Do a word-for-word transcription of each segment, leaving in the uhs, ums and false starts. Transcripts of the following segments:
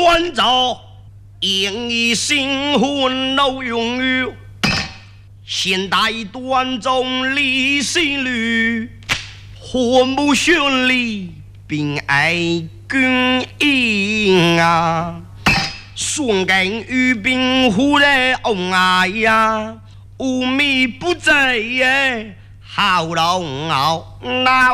关照，演艺新婚老永远。现代端中理性率，婚不顺利，并爱君应啊。双根与兵忽然恩爱呀，无米不在耶，好龙傲闹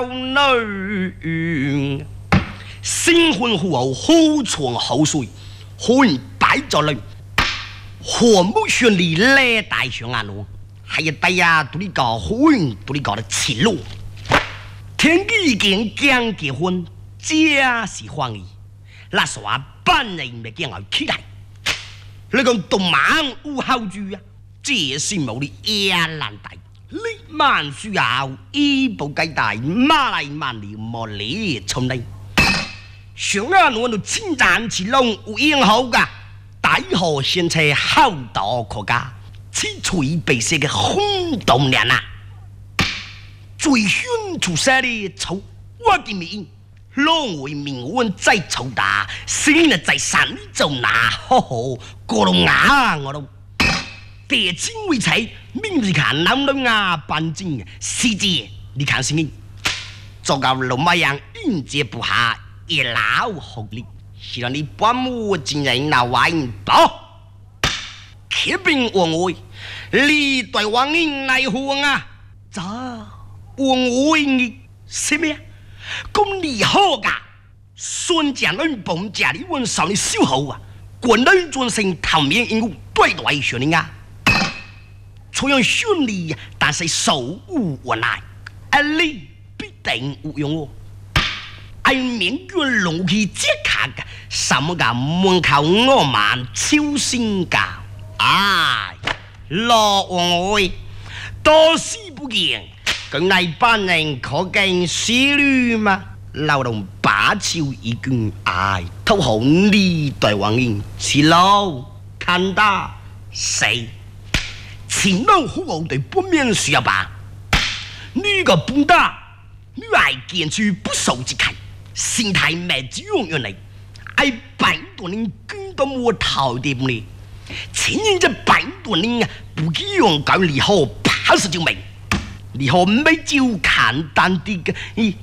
女。新婚后后床后睡，婚摆着人，婚不顺利来大上安咯。还有大家都你搞婚，都你搞的起路。天已经讲结婚，家是欢喜。那是话本人没见我起来。你讲动漫有好处啊，这是冇你也难带。你慢需要一步该带，马来慢了莫理从来。上岸我都进展起龙有英好噶，大河先车好到可家。此锤被射嘅轰动人啊！最凶出色的丑，我的命，浪为命运再丑大，生了在山中拿，吼吼，过龙啊我都。地精为财，明日看男人啊半斤，世界你看声音，做到龙马样应接不下，也老合理，希望你半母今人那玩包。铁兵王位，你对王人来混啊？咋？王位你什么呀？咁你好噶？孙家人帮家里问上你小后啊，国人专身头面因故对对选你啊。虽然顺利，但是手无无奈，而你必定有用哦。爱面卷龙去接卡个，什么个门口我们超心噶？哎，老王位多事不见，更乃班人可见思虑吗？老龙把手一卷，哎，讨好你对王人，是老看大谁？前老虎我对不免需要吧？你个笨蛋，你爱见出不守之开，心态没只用原来，爱百多年跟到我头的不呢？前人这百多年啊，不给用搞你好，怕是就没，你好没就看淡的个，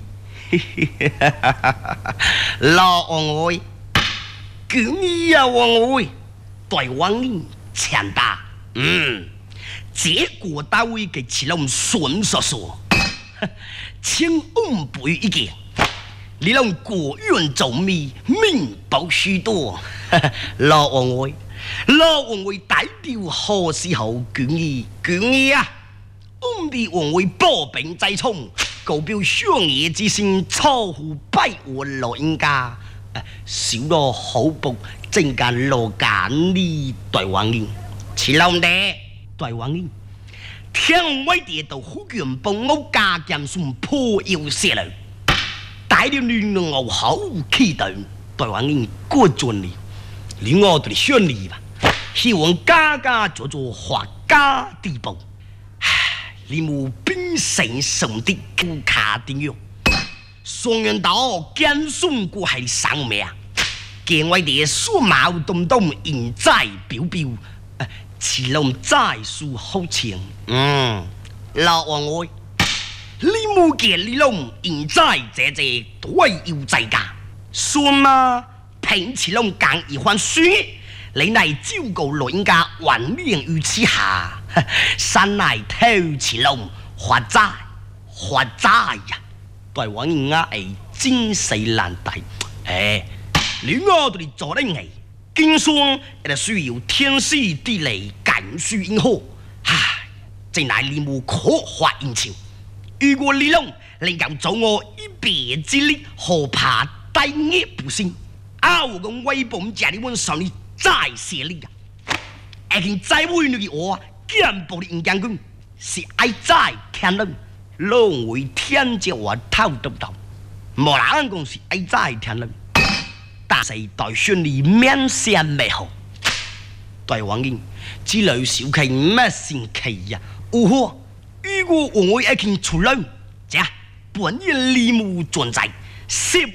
老王位，今日啊王位，对王人强大，嗯。结果单位给起了我们顺说说，千万不一件，你让国运周密，命保许多。老王位，老王位代表何时候捐义捐义啊？我们的王位保兵在冲，高表商业之心，超乎百万老人家。少了好报，正间罗干你对王人，起了的。对王人，天外地到福建帮我加减算破腰射了，带领你我好期待对王人过准你，你我对你顺利吧，希望家家做做发家地步，唉，你冇兵神神的不卡定用，双人岛减算过系上命，天外地数毛东东现在表表。起龙再数好情，嗯，老王位，你冇见你龙现在这这对要在家，算嘛？平起龙讲一番说，你乃照顾老人家万年于此下，山乃偷起龙发债发债呀！对王人啊，哎，真是难带，哎，你我对你做得哎。经商也需要天时地利感需因好，唉，真乃你无可发应酬。如果你拢能够做我一别之力，何怕大业不兴？啊，我讲威帮家里问上你再写力啊！而且再为你的我，见不的将军是爱再天人，拢为天叫我偷得到，无人讲是爱再天人。但是代顺利面相美好，对王人之类小气咩神奇呀？呜呼！如果我一见出来，这本人礼物存在。